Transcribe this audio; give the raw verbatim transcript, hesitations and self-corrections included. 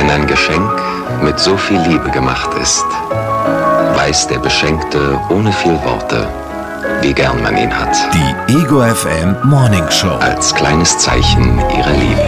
Wenn ein Geschenk mit so viel Liebe gemacht ist, weiß der Beschenkte ohne viel Worte, wie gern man ihn hat. Die Ego F M Morning Show. Als kleines Zeichen ihrer Liebe.